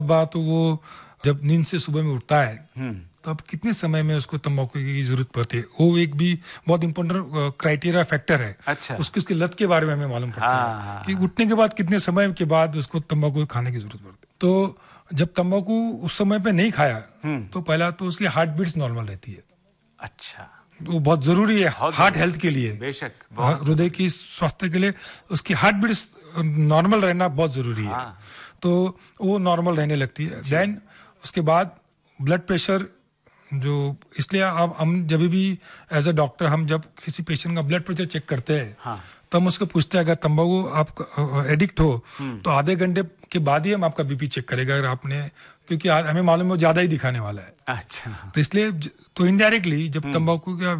बात तो वो जब नींद से सुबह में उठता है तो अब कितने समय में उसको तंबाकू की जरूरत पड़ती है, वो एक भी बहुत इंपॉर्टेंट क्राइटेरिया फैक्टर है। अच्छा। उसकी लत के बारे में हमें मालूम पड़ता हाँ, है कि उठने के बाद कितने समय के बाद उसको तंबाकू खाने की जरूरत पड़ती है। तो जब तंबाकू उस समय पे नहीं खाया तो पहला तो उसकी हार्ट बीट्स नॉर्मल रहती है। अच्छा। वो बहुत जरूरी है हार्ट हेल्थ के लिए, बेशक हृदय की स्वास्थ्य के लिए उसकी हार्ट बीट्स नॉर्मल रहना बहुत जरूरी है। तो वो नॉर्मल रहने लगती है। देन उसके बाद ब्लड प्रेशर, जो इसलिए अब हम जब भी एज अ डॉक्टर हम जब किसी पेशेंट का ब्लड प्रेशर चेक करते हैं तो हम उसको पूछते हैं अगर तंबाकू आप एडिक्ट हो तो आधे घंटे के बाद ही हम आपका बीपी चेक करेगा अगर आपने, क्योंकि हमें मालूम है वो ज्यादा ही दिखाने वाला है। अच्छा। तो इसलिए तो इनडायरेक्टली जब तंबाकू का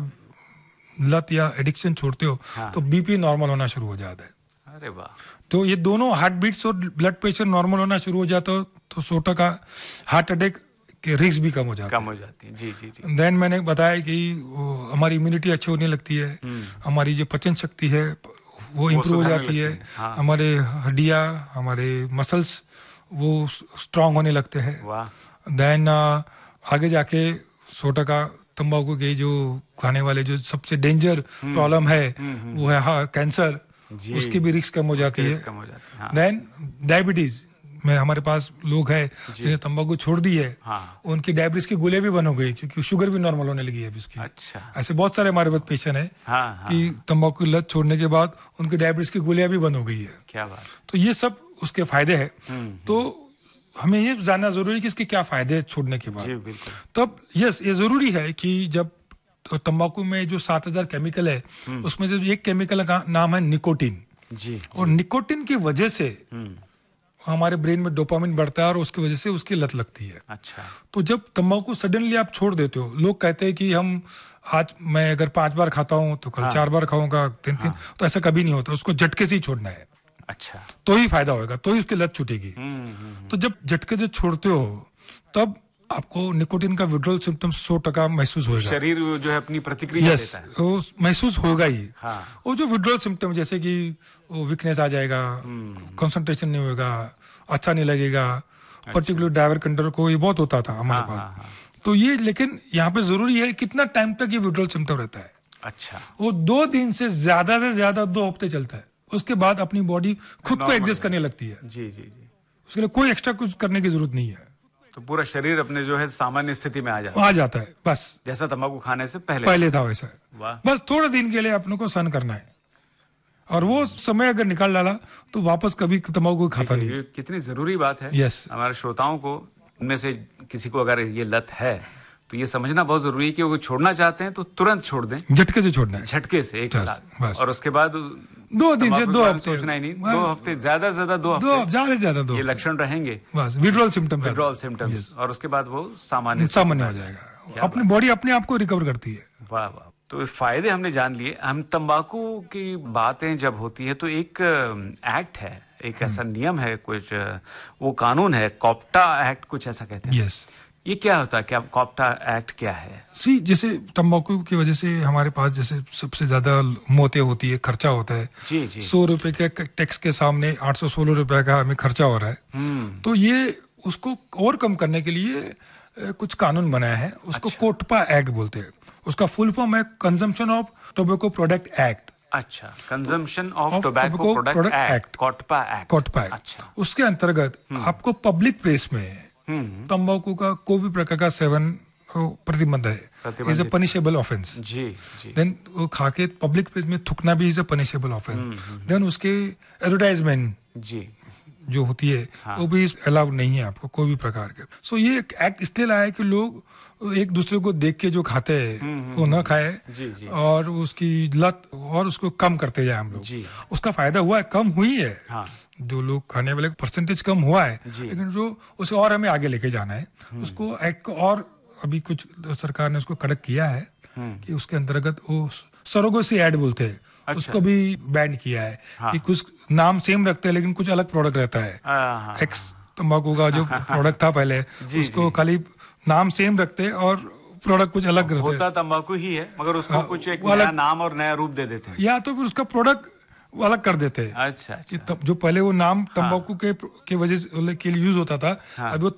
लत या एडिक्शन छोड़ते हो तो बीपी नॉर्मल होना शुरू हो जाता है। अरे वाह। तो ये दोनों हार्ट बीट्स और ब्लड प्रेशर नॉर्मल होना शुरू हो जाता है तो 100% का हार्ट अटैक के रिस्क भी कम हो जाती है। जी जी जी। देन मैंने बताया कि हमारी इम्यूनिटी अच्छी होने लगती है, हमारी जो पाचन शक्ति है वो इम्प्रूव हो जाती है, हमारे हड्डियां, हमारे मसल्स वो स्ट्रांग होने लगते हैं। देन आगे जाके 100% का तंबाकू के जो खाने वाले जो सबसे डेंजर प्रॉब्लम है वो है कैंसर, उसकी भी रिस्क कम हो जाती है। देन डायबिटीज में हमारे पास लोग हैं जिन्हें तंबाकू छोड़ दी है, उनकी डायबिटीज की गोलियां भी बंद हो गई क्योंकि शुगर भी नॉर्मल होने लगी है अब इसकी। अच्छा। ऐसे बहुत सारे हमारे पास पेशेंट है कि तंबाकू की लत छोड़ने के बाद उनकी डायबिटीज की गोलियां भी बंद हो गई है। क्या बात। तो ये सब उसके फायदे हैं। तो हमें ये जानना जरूरी है कि इसके क्या फायदे हैं छोड़ने के बाद। तब यस ये जरूरी है कि जब तंबाकू में जो 7000 केमिकल है उसमें से एक केमिकल का नाम है निकोटीन। और निकोटीन की वजह से हमारे ब्रेन में डोपामिन बढ़ता है और उसकी वजह से उसकी लत लगती है। अच्छा। तो जब तंबाकू सडनली आप छोड़ देते हो, लोग कहते हैं कि हम आज मैं अगर 5 बार खाता हूं तो कल 4 बार खाऊंगा, 3, तो ऐसा कभी नहीं होता, उसको झटके से ही छोड़ना है। अच्छा। तो ही फायदा होगा, तो ही उसकी लत छूटेगी। तो जब झटके से छोड़ते हो तब आपको निकोटीन का विड्रॉल सिम्टम्स 100% महसूस होगा। शरीर जो है अपनी प्रतिक्रिया देता है। वो महसूस होगा ही। वो जो विड्रॉल सिम्टम जैसे कि वो वीकनेस आ जाएगा, कंसंट्रेशन नहीं होगा, अच्छा नहीं लगेगा, पर्टिकुलर ड्राइवर कंट्रोल को ये बहुत होता था हमारे पास। तो ये लेकिन यहाँ पे जरूरी है कितना टाइम तक ये विड्रॉल सिम्टम रहता है। अच्छा। वो 2 दिन से ज्यादा 2 हफ्ते चलता है, उसके बाद अपनी बॉडी खुद को एडजस्ट करने लगती है। जी जी जी। उसके लिए कोई एक्स्ट्रा कुछ करने की जरूरत नहीं है। तो पूरा शरीर अपने जो है सामान्य स्थिति में आ जाता है बस जैसा तंबाकू खाने से पहले था वैसा। बस थोड़े दिन के लिए अपने को सहन करना है और वो समय अगर निकाल डाला तो वापस कभी तंबाकू खाता नहीं। ये कितनी जरूरी बात है। यस। हमारे श्रोताओं को उनमें से किसी को अगर ये लत है तो ये समझना बहुत जरूरी है कि वो छोड़ना चाहते हैं तो तुरंत छोड़ दें, झटके से छोड़ना है, झटके से एक साथ। और उसके बाद 2 दिन से 2 हफ्ते सोचना ही नहीं, 2 हफ्ते ज्यादा से ज्यादा 2 हफ्ते ज्यादा 2 ये लक्षण रहेंगे, बस विड्रॉल सिम्टम्स, और उसके बाद वो सामान्य हो जाएगा, अपनी बॉडी अपने आप को रिकवर करती है। वाह वाह। तो फायदे हमने जान लिए। हम तंबाकू की बातें जब होती है तो एक एक्ट है, एक ऐसा नियम है, कुछ वो कानून है, कॉप्टा एक्ट कुछ ऐसा कहते हैं। यस। ये क्या होता है, क्या कॉप्टा एक्ट क्या है? जैसे तंबाकू की वजह से हमारे पास जैसे सबसे ज्यादा मौतें होती है, खर्चा होता है। जी जी। 100 रुपए के टैक्स के सामने 816 रुपए का हमें खर्चा हो रहा है। तो ये उसको और कम करने के लिए कुछ कानून बनाया है, उसको कोटपा एक्ट बोलते हैं। उसका फुल फॉर्म है consumption of tobacco product act. अच्छा, consumption of tobacco product act, COTPA act. अच्छा। उसके अंतर्गत आपको पब्लिक प्लेस में तंबाकू का कोई भी प्रकार का सेवन प्रतिबंध है, is a punishable offence. Ji ji. Then वो खा के पब्लिक प्लेस में थूकना भी is a punishable offence. Then उसके एडवर्टाइजमेंट जी जो होती है वो भी अलाउड नहीं है आपको कोई भी प्रकार के। सो ये एक्ट इसलिए लाया है कि लोग एक दूसरे को देख के जो खाते हैं वो न खाए और उसकी लत और उसको कम करते जाए हम लोग। उसका फायदा हुआ है, कम हुई है। जो लोग खाने वाले परसेंटेज कम हुआ है, लेकिन जो उसे और हमें आगे लेके जाना है, उसको एक्ट को और अभी कुछ सरकार ने उसको कड़क किया है कि उसके अंतर्गत वो सरोगेसी ऐड बोलते हैं। अच्छा। उसको भी बैन किया है कि कुछ नाम सेम रखते हैं लेकिन कुछ अलग प्रोडक्ट रहता है। एक्स तंबाकू का जो प्रोडक्ट था पहले उसको खाली नाम सेम रखते हैं और प्रोडक्ट कुछ अलग रहता है। होता तंबाकू ही है मगर उसको कुछ एक नया नाम और नया रूप दे देते हैं, या तो फिर उसका प्रोडक्ट वो अलग कर देते हैं। अच्छा। जो पहले वो नाम तंबाकू के वजह के लिए यूज होता था, अभी वो